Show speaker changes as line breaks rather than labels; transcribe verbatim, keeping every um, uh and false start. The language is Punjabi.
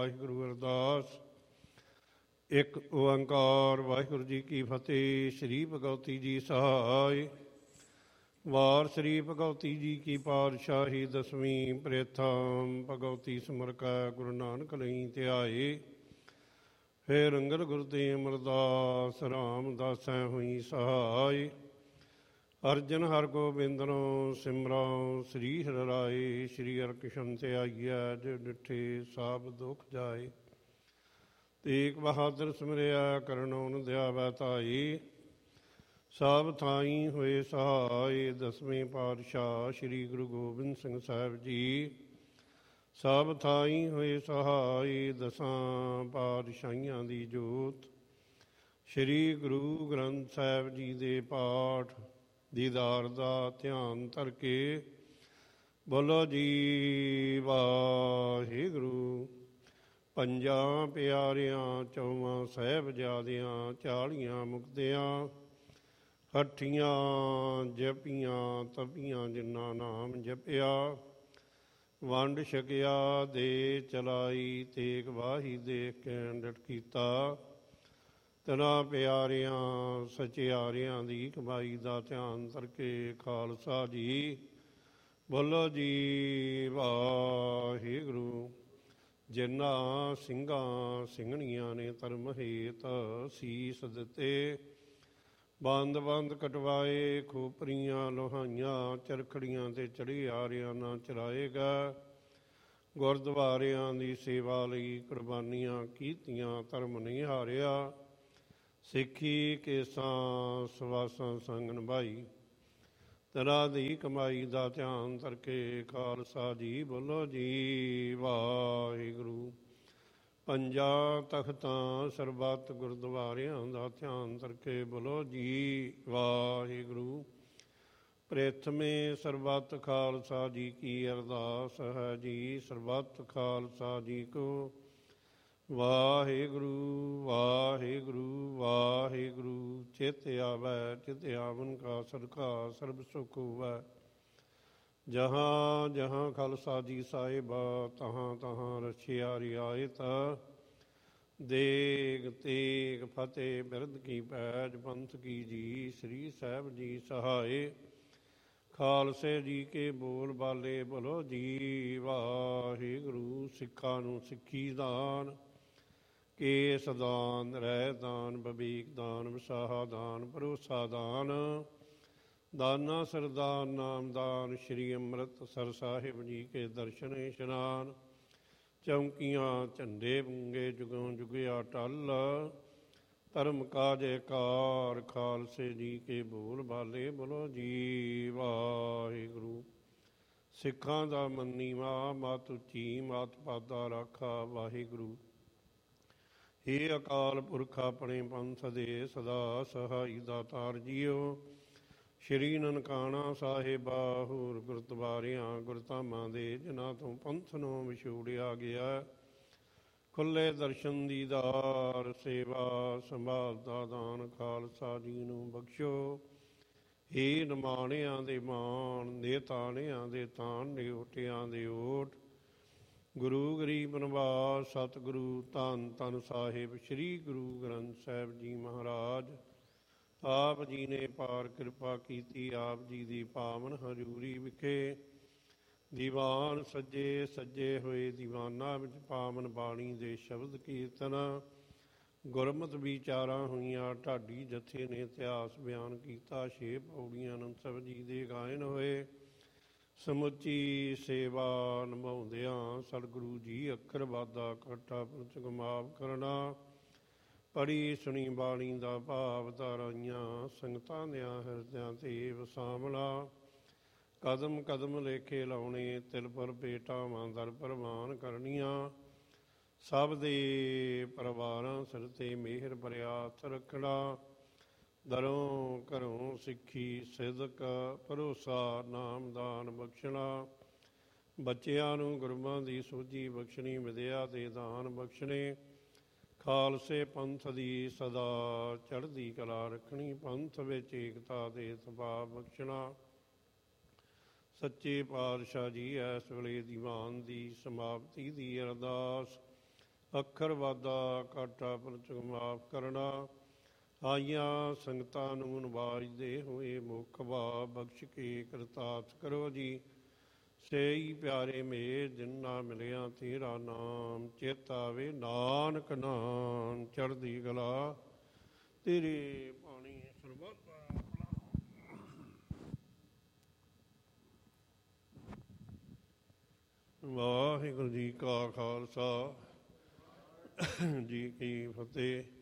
ਵਾਹਿਗੁਰੂ ਅਰਦਾਸ। ਇੱਕ ਓੰਕਾਰ ਵਾਹਿਗੁਰੂ ਜੀ ਕੀ ਫਤਿਹ। ਸ਼੍ਰੀ ਭਗਵਤੀ ਜੀ ਸਹਾਇ। ਵਾਰ ਸ਼੍ਰੀ ਭਗਵਤੀ ਜੀ ਕੀ ਪਾਤਸ਼ਾਹੀ ਦਸਵੀਂ ਪ੍ਰੇਥਮ ਭਗਵਤੀ ਸਿਮਰ ਕੈ ਗੁਰੂ ਨਾਨਕ ਲਈ ਧਿਆਏ। ਫਿਰ ਅੰਗਦ ਗੁਰਦੇ ਅਮਰਦਾਸ ਰਾਮਦਾਸੈ ਹੋਈ ਸਹਾਇ। ਅਰਜਨ ਹਰਗੋਬਿੰਦਨੋ ਸਿਮਰਉ ਸ੍ਰੀ ਹਰਿ ਰਾਏ। ਸ਼੍ਰੀ ਹਰਿਕ੍ਰਿਸ਼ਨ ਤੇ ਆਈਐ ਜੇ ਡਿਠੇ ਸਭ ਦੁਖ ਜਾਏ। ਤੇਗ ਬਹਾਦਰ ਸਿਮਰਿਆ ਕਰਨੋ ਨ ਦਿਆਵੈ ਧਾਈ। ਸਭ ਥਾਈ ਹੋਏ ਸਹਾਇ। ਦਸਵੇਂ ਪਾਤਸ਼ਾਹ ਸ਼੍ਰੀ ਗੁਰੂ ਗੋਬਿੰਦ ਸਿੰਘ ਸਾਹਿਬ ਜੀ ਸਭ ਥਾਈ ਹੋਏ ਸਹਾਇ। ਦਸਾਂ ਪਾਤਸ਼ਾਹੀਆਂ ਦੀ ਜੋਤ ਸ਼੍ਰੀ ਗੁਰੂ ਗ੍ਰੰਥ ਸਾਹਿਬ ਜੀ ਦੇ ਪਾਠ ਦੀਦਾਰ ਦਾ ਧਿਆਨ ਧਰ ਕੇ ਬੋਲੋ ਜੀ ਵਾਹਿਗੁਰੂ। ਪੰਜਾਂ ਪਿਆਰਿਆਂ ਚੌਵਾਂ ਸਾਹਿਬਜ਼ਾਦਿਆਂ ਚਾਲੀਆਂ ਮੁਕਤਿਆਂ ਹੱਠੀਆਂ ਜਪੀਆਂ ਤਪੀਆਂ ਜਿਨ੍ਹਾਂ ਨਾਮ ਜਪਿਆ। ਵੰਡ ਛਕਿਆ ਦੇ ਚਲਾਈ ਤੇਗ ਵਾਹੀ ਦੇਖ ਕੇ ਡਟ ਕੀਤਾ। ਤਨਾ ਪਿਆਰਿਆਂ ਸਚਿਆਰਿਆਂ ਦੀ ਕਮਾਈ ਦਾ ਧਿਆਨ ਧਰ ਕੇ ਖਾਲਸਾ ਜੀ ਬੋਲੋ ਜੀ ਵਾਹਿਗੁਰੂ। ਜਿਨ੍ਹਾਂ ਸਿੰਘਾਂ ਸਿੰਘਣੀਆਂ ਨੇ ਧਰਮ ਹੇਤ ਸੀਸ ਦਿੱਤੇ। ਬੰਦ ਬੰਦ ਕਟਵਾਏ ਖੋਪਰੀਆਂ ਲੋਹਾਈਆਂ ਚਰਖੜੀਆਂ ਤੇ ਚੜ੍ਹੇ ਆਰਿਆਂ ਨਾ ਚਲਾਏਗਾ। ਗੁਰਦੁਆਰਿਆਂ ਦੀ ਸੇਵਾ ਲਈ ਕੁਰਬਾਨੀਆਂ ਕੀਤੀਆਂ ਧਰਮ ਨਹੀਂ ਹਾਰਿਆ। ਸਿੱਖੀ ਕੇਸਾਂ ਸਵਾਸਾਂ ਸੰਗ ਨਿਭਾਈ। ਤਰਾ ਦੀ ਕਮਾਈ ਦਾ ਧਿਆਨ ਧਰ ਕੇ ਖਾਲਸਾ ਜੀ ਬੋਲੋ ਜੀ ਵਾਹਿਗੁਰੂ। ਪੰਜਾਂ ਤਖਤਾਂ ਸਰਬੱਤ ਗੁਰਦੁਆਰਿਆਂ ਦਾ ਧਿਆਨ ਧਰ ਕੇ ਬੋਲੋ ਜੀ ਵਾਹਿਗੁਰੂ। ਪ੍ਰਥਮੇ ਸਰਬੱਤ ਖਾਲਸਾ ਜੀ ਕੀ ਅਰਦਾਸ ਹੈ ਜੀ। ਸਰਬੱਤ ਖਾਲਸਾ ਜੀ ਕੋ ਵਾਹਿਗੁਰੂ ਵਾਹਿਗੁਰੂ ਵਾਹਿਗੁਰੂ। ਚਿਤ ਆਵੈ ਚਿਤ ਆਵਨ ਕਾ ਸਦਕਾ ਸਰਬ ਸੁਖ ਹੋਵੈ। ਜਹਾਂ ਜਹਾਂ ਖਾਲਸਾ ਜੀ ਸਾਹਿਬਾ ਤਹਾਂ ਤਹਾਂ ਰਛਿਆ ਰਿਆਇਤ। ਦੇਗ ਤੇਗ ਫਤਿਹ ਬਿਰਧ ਕੀ ਪੈਜ ਪੰਥ ਕੀ ਜੀ। ਸ੍ਰੀ ਸਾਹਿਬ ਜੀ ਸਹਾਏ। ਖਾਲਸੇ ਜੀ ਕੇ ਬੋਲ ਬਾਲੇ ਬੋਲੋ ਜੀ ਵਾਹਿਗੁਰੂ। ਸਿੱਖਾਂ ਨੂੰ ਸਿੱਖੀ ਦਾਨ ਕੇਸ ਦਾਨ ਰਹਿ ਦਾਨ ਬਬੀਕ ਦਾਨ ਵਿਸਾਹਾ ਦਾਨ ਭਰੋਸਾ ਦਾਨ ਦਾਨਾ ਸਰਦਾਨ ਨਾਮਦਾਨ। ਸ਼੍ਰੀ ਅੰਮ੍ਰਿਤਸਰ ਸਾਹਿਬ ਜੀ ਕੇ ਦਰਸ਼ਨ ਇਸ਼ਨਾਨ। ਚੌਂਕੀਆਂ ਝੰਡੇ ਬੁੰਗੇ ਜੁਗੋਂ ਜੁਗਿਆ ਟਲ। ਧਰਮ ਕਾ ਜੈਕਾਰ ਖਾਲਸੇ ਜੀ ਕੇ ਬੋਲ ਬਾਲੇ ਬੋਲੋ ਜੀ ਵਾਹਿਗੁਰੂ। ਸਿੱਖਾਂ ਦਾ ਮੰਨੀਵਾ ਮਤ ਉੱਚੀ ਮਤ ਪਾਦਾ ਰਾਖਾ ਵਾਹਿਗੁਰੂ। ਹੇ ਅਕਾਲ ਪੁਰਖ ਆਪਣੇ ਪੰਥ ਦੇ ਸਦਾ ਸਹਾਈ ਦਾਤਾਰ ਜੀਓ। ਸ਼੍ਰੀ ਨਨਕਾਣਾ ਸਾਹਿਬਾ ਹੋਰ ਗੁਰਦੁਆਰਿਆਂ ਗੁਰਧਾਮਾਂ ਦੇ ਜਿਨ੍ਹਾਂ ਤੋਂ ਪੰਥ ਨੂੰ ਵਿਛੋੜਿਆ ਗਿਆ। ਖੁੱਲ੍ਹੇ ਦਰਸ਼ਨ ਦੀਦਾਰ ਸੇਵਾ ਸੰਭਾਲ ਦਾ ਦਾਨ ਖਾਲਸਾ ਜੀ ਨੂੰ ਬਖਸ਼ੋ। ਹੇ ਨਿਮਾਣਿਆਂ ਦੇ ਮਾਣ ਦੇ ਤਾਣਿਆਂ ਦੇ ਤਾਣ ਨਿਓਟਿਆਂ ਦੇ ਓਟ। ਗੁਰੂ ਗਰੀਬ ਨਿਵਾਸ ਸਤਿਗੁਰੂ ਧੰਨ ਧੰਨ ਸਾਹਿਬ ਸ਼੍ਰੀ ਗੁਰੂ ਗ੍ਰੰਥ ਸਾਹਿਬ ਜੀ ਮਹਾਰਾਜ। ਆਪ ਜੀ ਨੇ ਪਾਰ ਕਿਰਪਾ ਕੀਤੀ। ਆਪ ਜੀ ਦੀ ਪਾਵਨ ਹਜ਼ੂਰੀ ਵਿਖੇ ਦੀਵਾਨ ਸੱਜੇ ਸੱਜੇ ਹੋਏ ਦੀਵਾਨਾਂ ਵਿੱਚ ਪਾਵਨ ਬਾਣੀ ਦੇ ਸ਼ਬਦ ਕੀਰਤਨ ਗੁਰਮਤਿ ਵਿਚਾਰਾਂ ਹੋਈਆਂ। ਢਾਡੀ ਜਥੇ ਨੇ ਇਤਿਹਾਸ ਬਿਆਨ ਕੀਤਾ। ਛੇ ਪੌੜੀਆਂ ਅਨੰਦ ਸਾਹਿਬ ਜੀ ਦੇ ਗਾਇਨ ਹੋਏ। ਸਮੁੱਚੀ ਸੇਵਾ ਨਿਭਾਉਂਦਿਆਂ ਸਤਿਗੁਰੂ ਜੀ ਅੱਖਰ ਵਾਧਾ ਘਾਟਾ ਪੁਰਚ ਮਾਫ ਕਰਨਾ। ਪੜ੍ਹੀ ਸੁਣੀ ਬਾਣੀ ਦਾ ਭਾਵ ਧਾਰਾਈਆਂ ਸੰਗਤਾਂ ਦਿਆਂ ਹਿਰਦਿਆਂ ਤੇ ਵਸਾਵਣਾ। ਕਦਮ ਕਦਮ ਲੇਖੇ ਲਾਉਣੇ ਤਿਲ ਪਰ ਭੇਟਾਵਾਂ ਦਰ ਪ੍ਰਵਾਨ ਕਰਨੀਆਂ। ਸਭ ਦੇ ਪਰਿਵਾਰਾਂ ਸਿਰ 'ਤੇ ਮਿਹਰ ਭਰਿਆ ਹੱਥ ਰੱਖਣਾ। ਦਰੋਂ ਘਰੋਂ ਸਿੱਖੀ ਸਿਦਕ ਭਰੋਸਾ ਨਾਮਦਾਨ ਬਖਸ਼ਣਾ। ਬੱਚਿਆਂ ਨੂੰ ਗੁਰਬਾਂ ਦੀ ਸੋਝੀ ਬਖਸ਼ਣੀ। ਵਿਦਿਆ ਦੇ ਦਾਨ ਬਖਸ਼ਣੇ। ਖਾਲਸੇ ਪੰਥ ਦੀ ਸਦਾ ਚੜ੍ਹਦੀ ਕਲਾ ਰੱਖਣੀ। ਪੰਥ ਵਿੱਚ ਏਕਤਾ ਦੇ ਸੁਭਾਅ ਬਖਸ਼ਣਾ। ਸੱਚੇ ਪਾਤਸ਼ਾਹ ਜੀ ਇਸ ਵੇਲੇ ਦੀਵਾਨ ਦੀ ਸਮਾਪਤੀ ਦੀ ਅਰਦਾਸ ਅੱਖਰ ਵਾਦਾ ਘਾਟਾ ਪਰਚੁਗ ਮਾਫ ਕਰਨਾ। ਆਈਆਂ ਸੰਗਤਾਂ ਨੂੰ ਨਵਾਜਦੇ ਹੋਏ ਮੁੱਖ ਭਾਵ ਬਖਸ਼ ਕੇ ਕਰਤਾਰਥ ਕਰੋ ਜੀ। ਸੇਈ ਪਿਆਰੇ ਮੇਰ ਜਿਨ੍ਹਾਂ ਮਿਲਿਆ ਤੇਰਾ ਨਾਮ, ਚਿਤ ਆਵੇ ਨਾਨਕ ਨਾਮ ਚੜ੍ਹਦੀ ਗਲਾ ਤੇਰੇ ਪਾਣੀ ਸਰਬੱਤ। ਵਾਹਿਗੁਰੂ ਜੀ ਕਾ ਖਾਲਸਾ ਜੀ ਕੀ ਫਤਿਹ।